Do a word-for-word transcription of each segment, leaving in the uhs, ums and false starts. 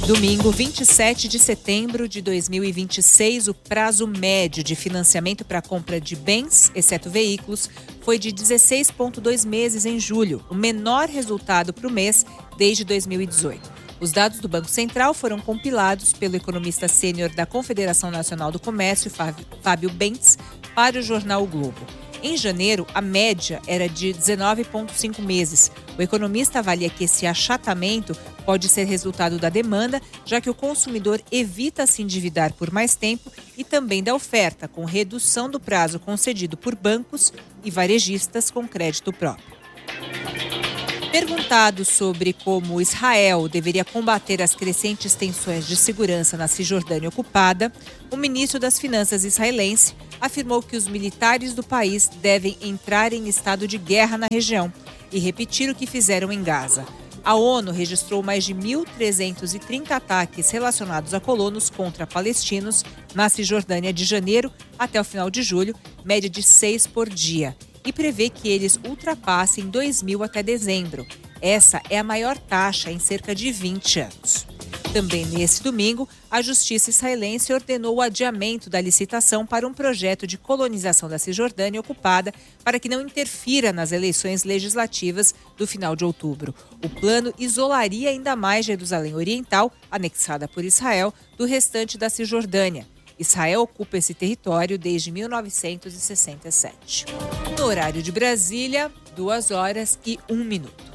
Domingo, vinte e sete de setembro de dois mil e vinte e seis, o prazo médio de financiamento para a compra de bens, exceto veículos, foi de dezesseis vírgula dois meses em julho, o menor resultado para o mês desde dois mil e dezoito. Os dados do Banco Central foram compilados pelo economista sênior da Confederação Nacional do Comércio, Fábio Bentes, para o jornal O Globo. Em janeiro, a média era de dezenove vírgula cinco meses. O economista avalia que esse achatamento pode ser resultado da demanda, já que o consumidor evita se endividar por mais tempo, e também da oferta, com redução do prazo concedido por bancos e varejistas com crédito próprio. Perguntado sobre como Israel deveria combater as crescentes tensões de segurança na Cisjordânia ocupada, o ministro das Finanças israelense afirmou que os militares do país devem entrar em estado de guerra na região e repetir o que fizeram em Gaza. A ONU registrou mais de mil trezentos e trinta ataques relacionados a colonos contra palestinos na Cisjordânia de janeiro até o final de julho, média de seis por dia, e prevê que eles ultrapassem dois mil até dezembro. Essa é a maior taxa em cerca de vinte anos. Também nesse domingo, a Justiça israelense ordenou o adiamento da licitação para um projeto de colonização da Cisjordânia ocupada para que não interfira nas eleições legislativas do final de outubro. O plano isolaria ainda mais Jerusalém Oriental, anexada por Israel, do restante da Cisjordânia. Israel ocupa esse território desde mil novecentos e sessenta e sete. No horário de Brasília, duas horas e um minuto.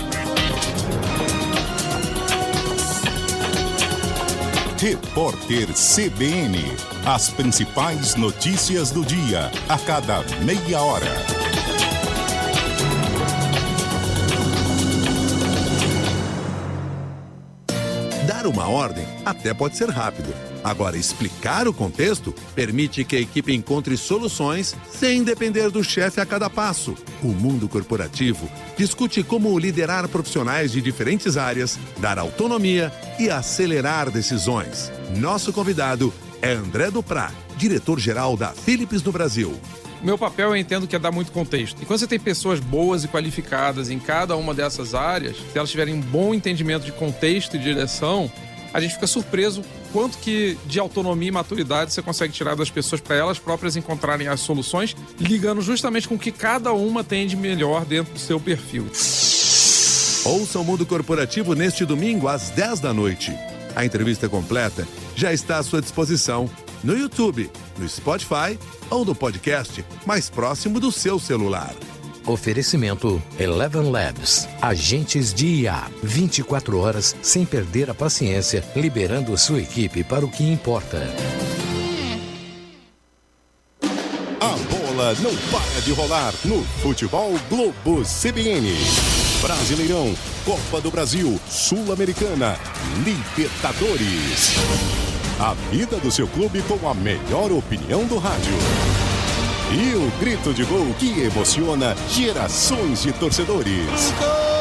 Repórter C B N. As principais notícias do dia, a cada meia hora. Dar uma ordem até pode ser rápido. Agora, explicar o contexto permite que a equipe encontre soluções sem depender do chefe a cada passo. O mundo corporativo discute como liderar profissionais de diferentes áreas, dar autonomia e acelerar decisões. Nosso convidado é André Duprá, diretor-geral da Philips no Brasil. Meu papel, eu entendo que é dar muito contexto. E quando você tem pessoas boas e qualificadas em cada uma dessas áreas, se elas tiverem um bom entendimento de contexto e direção, a gente fica surpreso quanto que de autonomia e maturidade você consegue tirar das pessoas para elas próprias encontrarem as soluções, ligando justamente com o que cada uma tem de melhor dentro do seu perfil. Ouça o Mundo Corporativo neste domingo às dez da noite. A entrevista completa já está à sua disposição no YouTube, no Spotify ou no podcast mais próximo do seu celular. Oferecimento Eleven Labs. Agentes de I A. vinte e quatro horas sem perder a paciência, liberando sua equipe para o que importa. A bola não para de rolar no Futebol Globo C B N. Brasileirão, Copa do Brasil, Sul-Americana, Libertadores. A vida do seu clube com a melhor opinião do rádio. E o grito de gol que emociona gerações de torcedores.